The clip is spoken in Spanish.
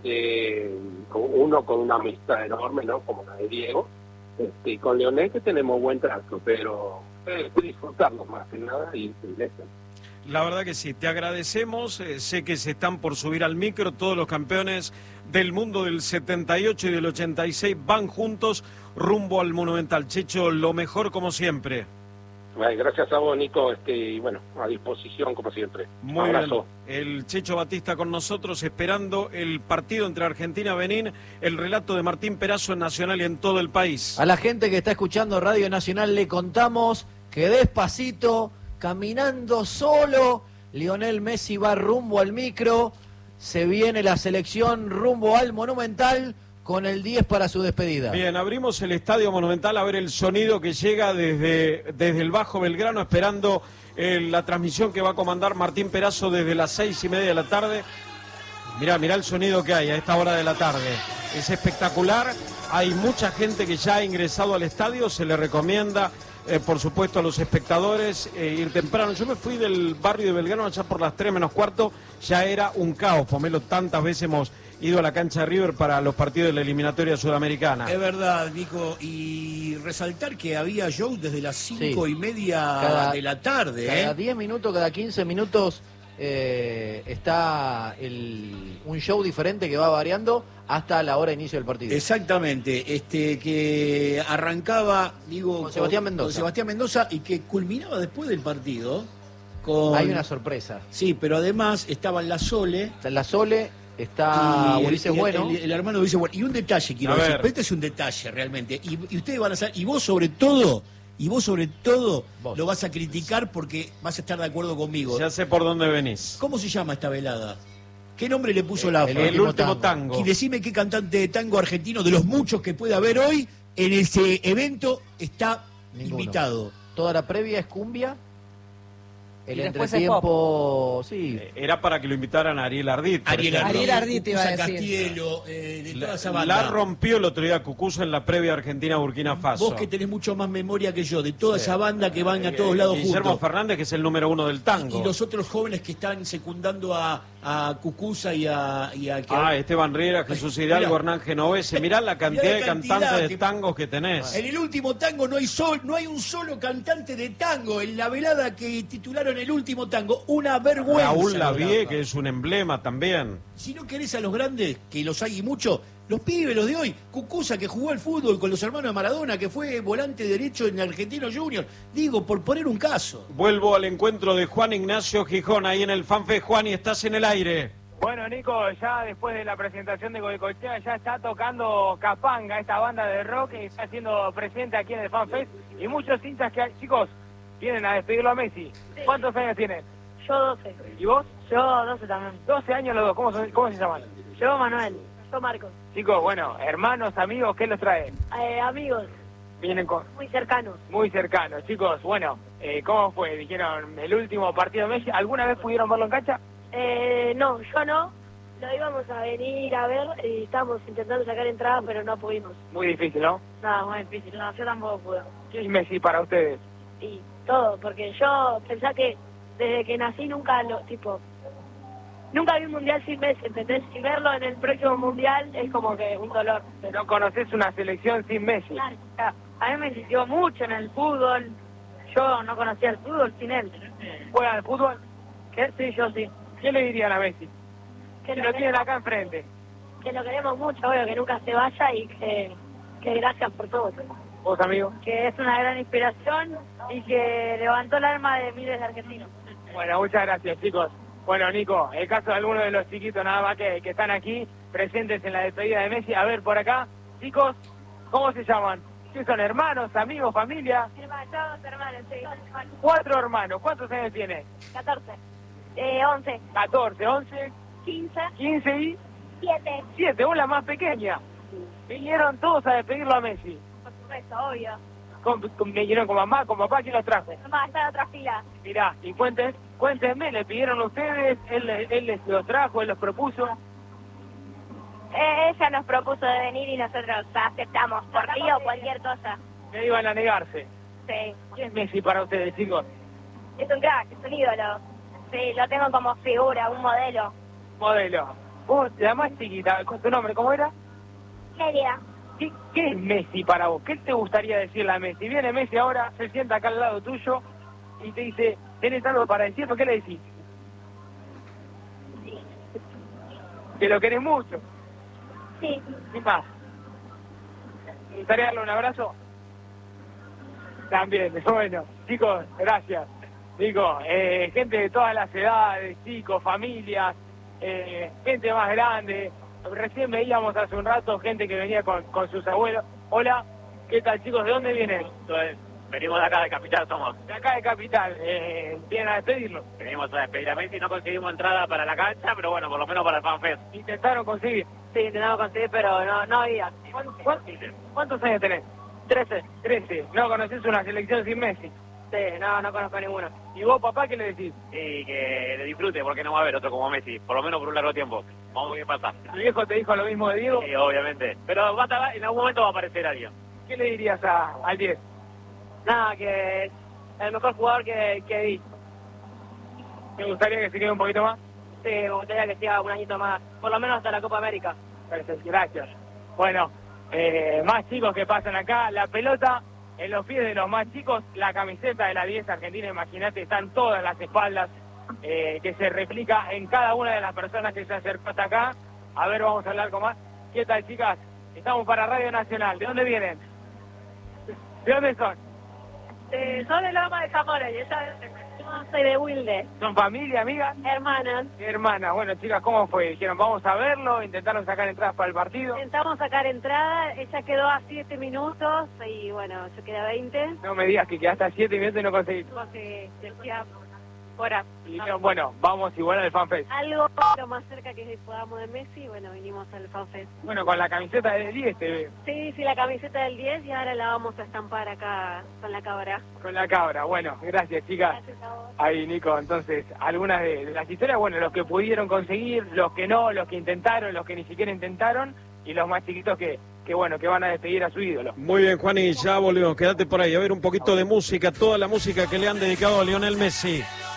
uno con una amistad enorme, ¿no? Como la de Diego, y con Lionel que tenemos buen trato, pero disfrutarlo más que nada y eso. La verdad que sí, te agradecemos, sé que se están por subir al micro, todos los campeones del mundo del 78 y del 86 van juntos rumbo al Monumental. Checho, lo mejor como siempre. Gracias a vos, Nico, y bueno, a disposición como siempre. Muy abrazo. bien. El Checho Batista con nosotros, esperando el partido entre Argentina y Benín, el relato de Martín Perazo en Nacional y en todo el país. A la gente que está escuchando Radio Nacional le contamos que despacito, caminando solo, Lionel Messi va rumbo al micro, se viene la selección rumbo al Monumental con el 10 para su despedida. Bien, abrimos el Estadio Monumental a ver el sonido que llega desde el Bajo Belgrano, esperando la transmisión que va a comandar Martín Perazo desde las 6:30 de la tarde. Mirá el sonido que hay a esta hora de la tarde. Es espectacular, hay mucha gente que ya ha ingresado al estadio, se le recomienda... por supuesto a los espectadores ir temprano. Yo me fui del barrio de Belgrano allá por las 3 menos cuarto, ya era un caos, Pomelo, tantas veces hemos ido a la cancha de River para los partidos de la eliminatoria sudamericana. Es verdad, Nico, y resaltar que había show desde las 5:30 de la tarde. Cada 10 minutos, cada 15 minutos está un show diferente que va variando hasta la hora de inicio del partido. Exactamente, que arrancaba, digo, con Sebastián Mendoza. Con Sebastián Mendoza y que culminaba después del partido con... Hay una sorpresa. Sí, pero además estaban la Sole. Está la Sole, está Ulises Bueno. El hermano de Ulises Bueno. Y un detalle quiero decir, pero este es un detalle realmente. Y ustedes van a saber, y vos sobre todo lo vas a criticar porque vas a estar de acuerdo conmigo. Ya sé por dónde venís. ¿Cómo se llama esta velada? ¿Qué nombre le puso la El último tango. Y decime qué cantante de tango argentino, de los muchos que puede haber hoy, en ese evento está invitado. Toda la previa es cumbia. El después entretiempo, sí. Era para que lo invitaran a Ariel Ardit. Ariel Ardit iba a decir. Castielo, de toda esa banda. La rompió el otro día Cucuza en la previa Argentina-Burkina Faso. Vos que tenés mucho más memoria que yo, de toda esa banda que van a todos lados Guillermo juntos. Fernández, que es el número 1 del tango. Y los otros jóvenes que están secundando a Cucuza y a Esteban Riera, Jesús Hidalgo, Hernán Genovese. Mirá la cantidad de cantantes de tangos que tenés. En el último tango no hay un solo cantante de tango. En la velada que titularon El último tango, una vergüenza. Raúl Lavie, que es un emblema también. Si no querés a los grandes, que los hay mucho, los pibes, los de hoy. Cucuza, que jugó al fútbol con los hermanos de Maradona, que fue volante derecho en Argentino Junior. Digo, por poner un caso. Vuelvo al encuentro de Juan Ignacio Gijón, ahí en el FanFest. Juan, y estás en el aire. Bueno, Nico, ya después de la presentación de Goicoechea ya está tocando Capanga, esta banda de rock que está siendo presente aquí en el FanFest. Y muchos hinchas que hay, chicos, vienen a despedirlo a Messi. Sí. ¿Cuántos años tienen? Yo 12. ¿Y vos? Yo 12 también. 12 años los dos, ¿cómo se llaman? Yo Manuel. Yo Marcos. Chicos, bueno, hermanos, amigos, ¿qué los trae? Amigos. Vienen con... Muy cercanos. Muy cercanos. Chicos, bueno, ¿cómo fue? Dijeron, el último partido de Messi, ¿alguna vez pudieron verlo en cancha? No, yo no. Lo íbamos a venir a ver y estábamos intentando sacar entradas, pero no pudimos. Muy difícil, ¿no? No, muy difícil. No, yo tampoco pude. ¿Qué es Messi para ustedes? Y todo, porque yo pensaba que desde que nací nunca vi un mundial sin Messi, ¿entendés? Y verlo en el próximo mundial es como que un dolor. ¿No conocés una selección sin Messi? Claro, a mí me insistió mucho en el fútbol. Yo no conocía el fútbol sin él. ¿Juega al fútbol? ¿Qué? Sí, yo sí. ¿Qué le dirían a Messi? Que si lo tienen acá enfrente. Que lo queremos mucho, obvio, que nunca se vaya y que gracias por todo. ¿Vos, amigo? Que es una gran inspiración y que levantó el alma de miles de argentinos. Bueno, muchas gracias, chicos. Bueno, Nico, el caso de algunos de los chiquitos nada más que están aquí, presentes en la despedida de Messi. A ver, por acá, chicos, ¿cómo se llaman? ¿Qué son, hermanos, amigos, familia? Todos hermanos, sí. 4 hermanos. ¿Cuántos años tiene? 14. 11. 14, 11. 15. 15 y... 7. 7, vos la más pequeña. Vinieron todos a despedirlo a Messi. Por supuesto, obvio. Vinieron con mamá, con papá, ¿quién los trajo? Mamá, está en otra fila. Mirá, y cuéntenme, ¿le pidieron a ustedes? ¿Él les los trajo, él los propuso? Ella nos propuso de venir y nosotros aceptamos por ti o cualquier cosa. Me iban a negarse. Sí. ¿Quién es Messi para ustedes, chicos? Es un crack, es un ídolo. Sí, lo tengo como figura, un modelo. Modelo. Vos, la más chiquita, ¿con tu nombre cómo era? Seria. ¿Qué es Messi para vos? ¿Qué te gustaría decirle a Messi? Viene Messi ahora, se sienta acá al lado tuyo y te dice, ¿tenés algo para decir? ¿Qué le decís? Sí. Que lo querés mucho. Sí. ¿Qué más? ¿Te gustaría darle un abrazo? También, bueno, chicos, gracias. Digo, gente de todas las edades, chicos, familias, gente más grande. Recién veíamos hace un rato gente que venía con sus abuelos. Hola, ¿qué tal, chicos? ¿De dónde vienen? Venimos de acá, de Capital somos. De acá de Capital. ¿Vienen a despedirlo? Venimos a despedir a Messi, no conseguimos entrada para la cancha, pero bueno, por lo menos para el FanFest. ¿Intentaron conseguir? Sí, intentamos conseguir, pero no había. ¿Cuántos años tenés? 13. 13. ¿No conocés una selección sin Messi? Sí, no conozco ninguno. ¿Y vos, papá, qué le decís? Y que le disfrute, porque no va a haber otro como Messi, por lo menos por un largo tiempo. Vamos a ver qué pasa. ¿Tu viejo te dijo lo mismo de Diego? Sí, obviamente. Pero en algún momento va a aparecer alguien. ¿Qué le dirías al 10? Nada, que es el mejor jugador que vi. ¿Te gustaría que se quede un poquito más? Sí, me gustaría que siga un añito más, por lo menos hasta la Copa América. Gracias. Bueno, más chicos que pasan acá, la pelota en los pies de los más chicos, la camiseta de la 10 Argentina, imagínate, están todas las espaldas, que se replica en cada una de las personas que se acercó hasta acá. A ver, vamos a hablar con más. ¿Qué tal, chicas? Estamos para Radio Nacional. ¿De dónde vienen? ¿De dónde son? Son de Loma de Zamora, yo soy de Wilde. ¿Son familia, amigas? Hermanas. Hermanas. Bueno, chicas, ¿cómo fue? Dijeron, vamos a verlo, intentaron sacar entradas para el partido. Intentamos sacar entrada, ella quedó a 7 minutos y bueno, yo quedé a 20. No me digas que quedaste a 7 minutos y no conseguiste. Porque decía hora. Y dijeron, bueno, vamos igual al FanFest. Algo lo más cerca que podamos de Messi, bueno, vinimos al FanFest. Bueno, con la camiseta de 10 te veo. Sí, la camiseta del 10 y ahora la vamos a estampar acá con la cabra. Con la cabra, bueno, gracias, chicas. Gracias a vos. Ahí, Nico, entonces, algunas de las historias, bueno, los que pudieron conseguir, los que no, los que intentaron, los que ni siquiera intentaron, y los más chiquitos que bueno, que van a despedir a su ídolo. Muy bien, Juan, y ya volvemos. Quédate por ahí a ver un poquito de música, toda la música que le han dedicado a Lionel Messi.